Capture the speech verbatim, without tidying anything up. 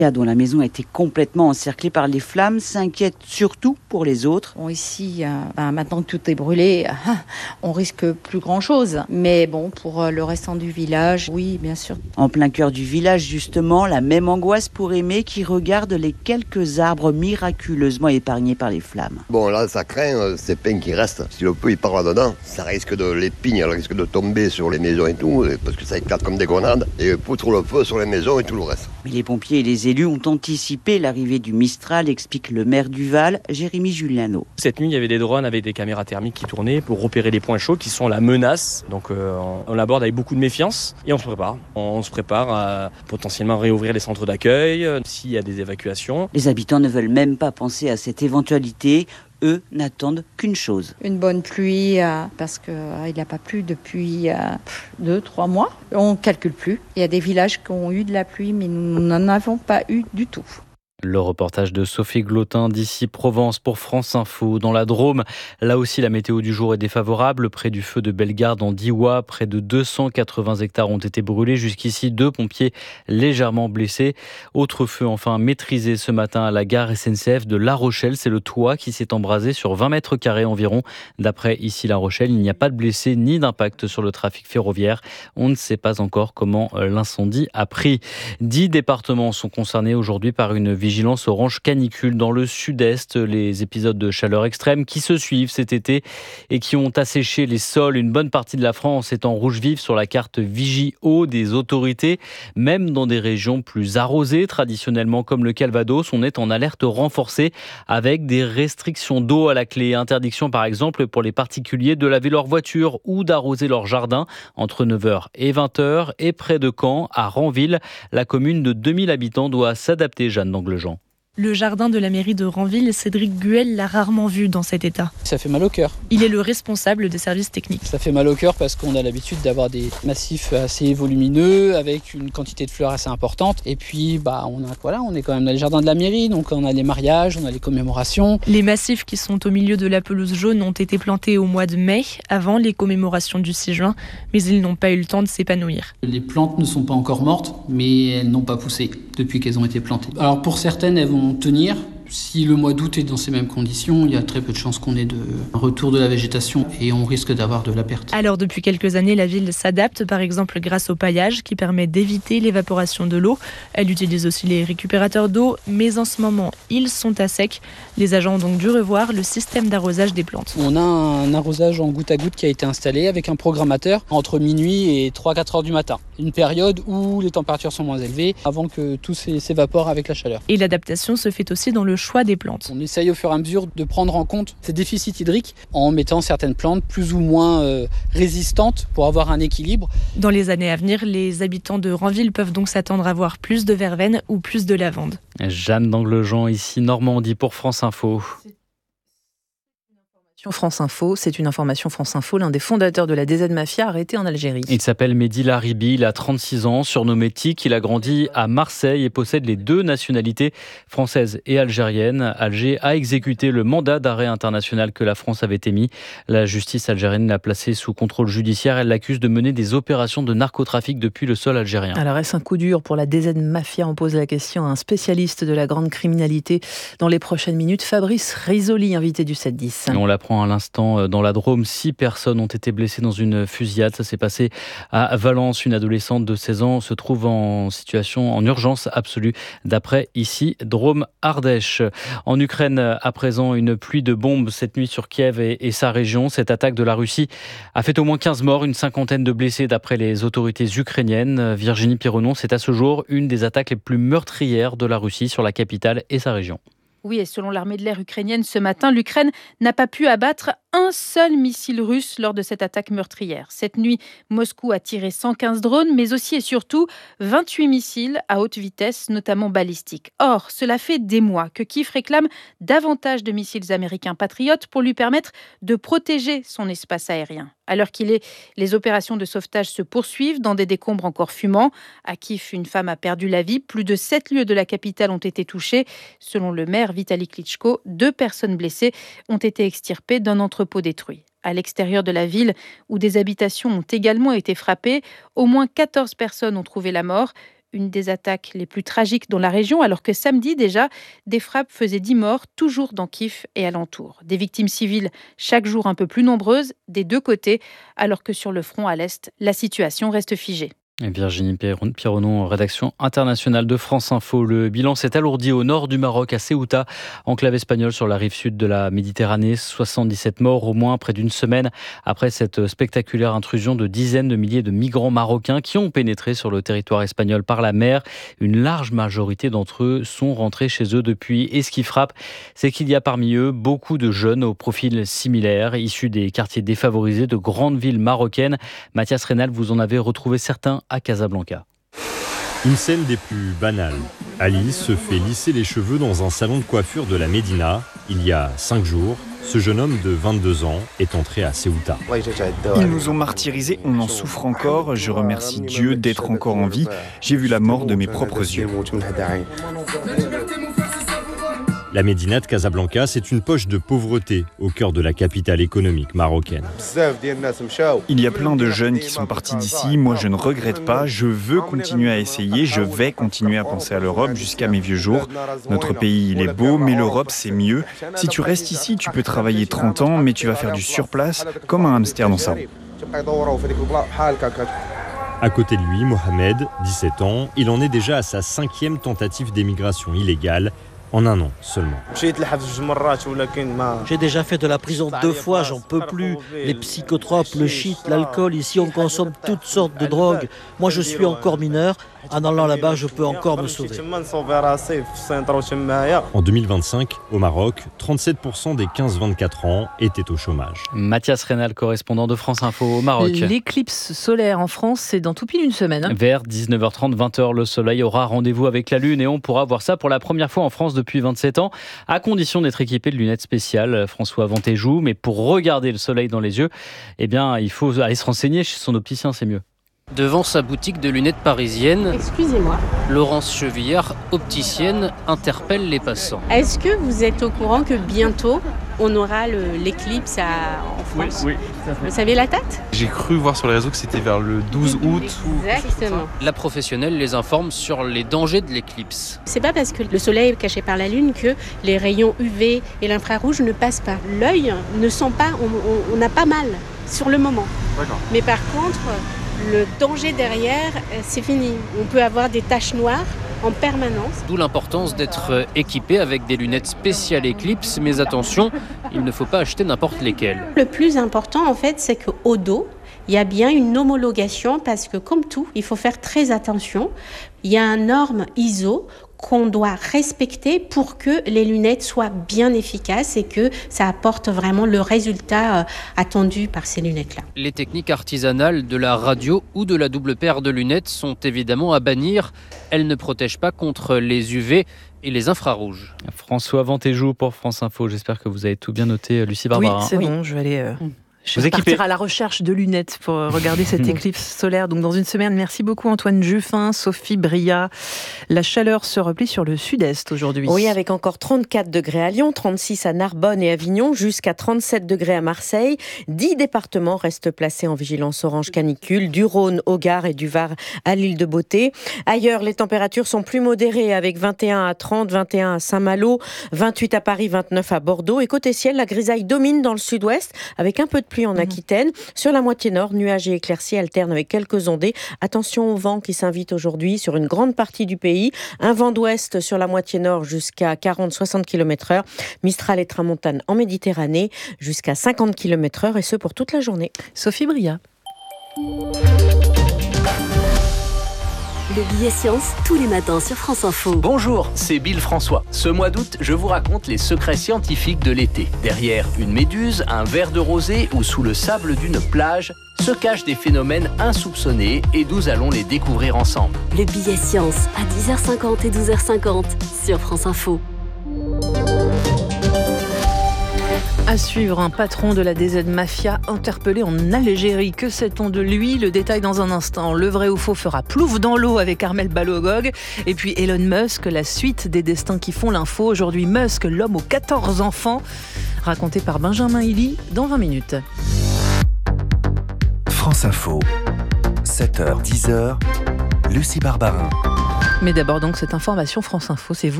dont la maison a été complètement encerclée par les flammes, s'inquiète surtout pour les autres. Bon, ici, euh, ben, maintenant que tout est brûlé, euh, on risque plus grand-chose. Mais bon, pour euh, le restant du village, oui, bien sûr. En plein cœur du village, justement, la même angoisse pour Aimé qui regarde les quelques arbres miraculeusement épargnés par les flammes. Bon, là, ça craint euh, ces pins qui restent. Si le feu il part là-dedans, ça risque de, les pignes elles risquent de tomber sur les maisons et tout, parce que ça éclate comme des grenades, et foutre le feu sur les maisons et tout le reste. Mais les pompiers et les élus ont anticipé l'arrivée du Mistral, explique le maire du Val, Jérémy Juliano. Cette nuit, il y avait des drones avec des caméras thermiques qui tournaient pour repérer les points chauds qui sont la menace. Donc euh, on l'aborde avec beaucoup de méfiance et on se prépare. On se prépare à potentiellement réouvrir les centres d'accueil euh, s'il y a des évacuations. Les habitants ne veulent même pas penser à cette éventualité. Eux n'attendent qu'une chose. Une bonne pluie, euh, parce qu'il euh, n'a pas plu depuis euh, deux, trois mois. On ne calcule plus. Il y a des villages qui ont eu de la pluie, mais nous n'en avons pas eu du tout. Le reportage de Sophie Glotin d'ici Provence pour France Info. Dans la Drôme, là aussi la météo du jour est défavorable. Près du feu de Bellegarde en Diois, près de deux cent quatre-vingts hectares ont été brûlés. Jusqu'ici, deux pompiers légèrement blessés. Autre feu enfin maîtrisé ce matin à la gare S N C F de La Rochelle. C'est le toit qui s'est embrasé sur vingt mètres carrés environ. D'après ici La Rochelle, il n'y a pas de blessés ni d'impact sur le trafic ferroviaire. On ne sait pas encore comment l'incendie a pris. Dix départements sont concernés aujourd'hui par une vigilance Vigilance orange canicule dans le sud-est. Les épisodes de chaleur extrême qui se suivent cet été et qui ont asséché les sols. Une bonne partie de la France est en rouge vif sur la carte Vigie-Eau des autorités. Même dans des régions plus arrosées, traditionnellement comme le Calvados, on est en alerte renforcée avec des restrictions d'eau à la clé. Interdiction par exemple pour les particuliers de laver leur voiture ou d'arroser leur jardin entre neuf heures et vingt heures. Et près de Caen, à Ranville, la commune de deux mille habitants doit s'adapter, Jeanne d'Anglejean. Le jardin de la mairie de Ranville, Cédric Guel l'a rarement vu dans cet état. Ça fait mal au cœur. Il est le responsable des services techniques. Ça fait mal au cœur parce qu'on a l'habitude d'avoir des massifs assez volumineux avec une quantité de fleurs assez importante. Et puis, bah, on, a, voilà, on est quand même dans les jardins de la mairie, donc on a les mariages, on a les commémorations. Les massifs qui sont au milieu de la pelouse jaune ont été plantés au mois de mai, avant les commémorations du six juin, mais ils n'ont pas eu le temps de s'épanouir. Les plantes ne sont pas encore mortes, mais elles n'ont pas poussé depuis qu'elles ont été plantées. Alors pour certaines, elles vont tenir. Si le mois d'août est dans ces mêmes conditions, il y a très peu de chances qu'on ait de, un retour de la végétation et on risque d'avoir de la perte. Alors depuis quelques années, la ville s'adapte, par exemple grâce au paillage qui permet d'éviter l'évaporation de l'eau. Elle utilise aussi les récupérateurs d'eau, mais en ce moment, ils sont à sec. Les agents ont donc dû revoir le système d'arrosage des plantes. On a un arrosage en goutte à goutte qui a été installé avec un programmateur entre minuit et trois à quatre heures du matin. Une période où les températures sont moins élevées avant que tout s'évapore avec la chaleur. Et l'adaptation se fait aussi dans le choix des plantes. On essaye au fur et à mesure de prendre en compte ces déficits hydriques en mettant certaines plantes plus ou moins euh, résistantes pour avoir un équilibre. Dans les années à venir, les habitants de Ranville peuvent donc s'attendre à voir plus de verveine ou plus de lavande. Jeanne d'Anglejean, ici Normandie pour France Info. France Info, c'est une information France Info, l'un des fondateurs de la D Z Mafia arrêté en Algérie. Il s'appelle Mehdi Laribi, il a trente-six ans, surnommé Tic, il a grandi à Marseille et possède les deux nationalités française et algérienne. Alger a exécuté le mandat d'arrêt international que la France avait émis. La justice algérienne l'a placé sous contrôle judiciaire, elle l'accuse de mener des opérations de narcotrafic depuis le sol algérien. Alors est-ce un coup dur pour la D Z Mafia? On pose la question à un spécialiste de la grande criminalité dans les prochaines minutes, Fabrice Risoli, invité du sept dix. On l'apprend à l'instant dans la Drôme. Six personnes ont été blessées dans une fusillade. Ça s'est passé à Valence. Une adolescente de seize ans se trouve en situation, en urgence absolue, d'après ici, Drôme Ardèche. En Ukraine, à présent, une pluie de bombes cette nuit sur Kiev et, et sa région. Cette attaque de la Russie a fait au moins quinze morts, une cinquantaine de blessés d'après les autorités ukrainiennes. Virginie Pironon, c'est à ce jour une des attaques les plus meurtrières de la Russie sur la capitale et sa région. Oui, et selon l'armée de l'air ukrainienne ce matin, l'Ukraine n'a pas pu abattre un seul missile russe lors de cette attaque meurtrière. Cette nuit, Moscou a tiré cent quinze drones, mais aussi et surtout vingt-huit missiles à haute vitesse, notamment balistiques. Or, cela fait des mois que Kiev réclame davantage de missiles américains patriotes pour lui permettre de protéger son espace aérien. À l'heure qu'il est, les opérations de sauvetage se poursuivent dans des décombres encore fumants. À Kiev, une femme a perdu la vie. Plus de sept lieux de la capitale ont été touchés. Selon le maire Vitali Klitschko, deux personnes blessées ont été extirpées d'un entrepôt détruit. À l'extérieur de la ville, où des habitations ont également été frappées, au moins quatorze personnes ont trouvé la mort. une des attaques les plus tragiques dans la région, alors que samedi déjà, des frappes faisaient dix morts, toujours dans Kiev et alentour. Des victimes civiles chaque jour un peu plus nombreuses des deux côtés, alors que sur le front à l'Est, la situation reste figée. Et Virginie Pironneau, rédaction internationale de France Info. Le bilan s'est alourdi au nord du Maroc, à Ceuta, enclave espagnole sur la rive sud de la Méditerranée. soixante-dix-sept morts au moins, près d'une semaine après cette spectaculaire intrusion de dizaines de milliers de migrants marocains qui ont pénétré sur le territoire espagnol par la mer. Une large majorité d'entre eux sont rentrés chez eux depuis. Et ce qui frappe, c'est qu'il y a parmi eux beaucoup de jeunes au profil similaire, issus des quartiers défavorisés de grandes villes marocaines. Mathias Reynal, vous en avez retrouvé certains à Casablanca. Une scène des plus banales. Alice se fait lisser les cheveux dans un salon de coiffure de la Médina. Il y a cinq jours, ce jeune homme de vingt-deux ans est entré à Ceuta. Ils nous ont martyrisés, on en souffre encore. Je remercie Dieu d'être encore en vie. J'ai vu la mort de mes propres yeux. La Médina de Casablanca, c'est une poche de pauvreté au cœur de la capitale économique marocaine. Il y a plein de jeunes qui sont partis d'ici. Moi, je ne regrette pas. Je veux continuer à essayer. Je vais continuer à penser à l'Europe jusqu'à mes vieux jours. Notre pays, il est beau, mais l'Europe, c'est mieux. Si tu restes ici, tu peux travailler trente ans, mais tu vas faire du surplace comme un hamster dans sa roue. À côté de lui, Mohamed, dix-sept ans, il en est déjà à sa cinquième tentative d'émigration illégale. En un an seulement. J'ai déjà fait de la prison deux fois, j'en peux plus. Les psychotropes, le shit, l'alcool, ici on consomme toutes sortes de drogues. Moi je suis encore mineur, en allant là-bas je peux encore me sauver. En deux mille vingt-cinq, au Maroc, trente-sept pour cent des quinze vingt-quatre ans étaient au chômage. Mathias Reynal, correspondant de France Info au Maroc. L'éclipse solaire en France, c'est dans tout pile une semaine. Hein. Vers dix-neuf heures trente, vingt heures, le soleil aura rendez-vous avec la Lune et on pourra voir ça pour la première fois en France depuis vingt-sept ans, à condition d'être équipé de lunettes spéciales. François Ventéjou, mais pour regarder le soleil dans les yeux, eh bien, il faut aller se renseigner chez son opticien, c'est mieux. Devant sa boutique de lunettes parisienne, excusez-moi, Laurence Chevillard, opticienne, interpelle les passants. Est-ce que vous êtes au courant que bientôt on aura le, l'éclipse à, en France? Oui, oui. Vous savez la date? J'ai cru voir sur les réseaux que c'était vers le douze août. Exactement. La professionnelle les informe sur les dangers de l'éclipse. C'est pas parce que le soleil est caché par la lune que les rayons U V et l'infrarouge ne passent pas. L'œil ne sent pas, on n'a pas mal sur le moment. D'accord. Mais par contre, le danger derrière, c'est fini. On peut avoir des taches noires en permanence. D'où l'importance d'être équipé avec des lunettes spéciales Eclipse. Mais attention, il ne faut pas acheter n'importe lesquelles. Le plus important, en fait, c'est qu'au dos, il y a bien une homologation parce que, comme tout, il faut faire très attention. Il y a une norme I S O qu'on doit respecter pour que les lunettes soient bien efficaces et que ça apporte vraiment le résultat attendu par ces lunettes-là. Les techniques artisanales de la radio ou de la double paire de lunettes sont évidemment à bannir. Elles ne protègent pas contre les U V et les infrarouges. François Ventéjou pour France Info. J'espère que vous avez tout bien noté, Lucie Barbara. Oui, c'est oui. bon, je vais aller... Euh... Je Vous vais équipez. partir à la recherche de lunettes pour regarder cette éclipse solaire. Donc dans une semaine, merci beaucoup Antoine Juffin, Sophie Bria. La chaleur se replie sur le sud-est aujourd'hui. Oui, avec encore trente-quatre degrés à Lyon, trente-six à Narbonne et Avignon, jusqu'à trente-sept degrés à Marseille. dix départements restent placés en vigilance orange canicule, du Rhône au Gard et du Var à l'île de Beauté. Ailleurs, les températures sont plus modérées avec vingt et un à trente, vingt et un à Saint-Malo, vingt-huit à Paris, vingt-neuf à Bordeaux. Et côté ciel, la grisaille domine dans le sud-ouest avec un peu de pluie en Aquitaine. Mmh. Sur la moitié nord, nuages et éclaircies alternent avec quelques ondées. Attention au vent qui s'invite aujourd'hui sur une grande partie du pays. Un vent d'ouest sur la moitié nord jusqu'à quarante à soixante kilomètres heure. Mistral et tramontane en Méditerranée jusqu'à cinquante kilomètres heure et ce pour toute la journée. Sophie Bria. Le billet science, tous les matins sur France Info. Bonjour, c'est Bill François. Ce mois d'août, je vous raconte les secrets scientifiques de l'été. Derrière une méduse, un verre de rosée ou sous le sable d'une plage, se cachent des phénomènes insoupçonnés et nous allons les découvrir ensemble. Le billet science à dix heures cinquante et douze heures cinquante sur France Info. À suivre, un patron de la D Z Mafia interpellé en Algérie. Que sait-on de lui? Le détail dans un instant. Le vrai ou faux fera plouf dans l'eau avec Armel Balogog. Et puis Elon Musk, la suite des destins qui font l'info. Aujourd'hui, Musk, l'homme aux quatorze enfants. Raconté par Benjamin Hilly dans vingt minutes. France Info, sept heures dix heures, Lucie Barbarin. Mais d'abord donc cette information France Info, c'est vous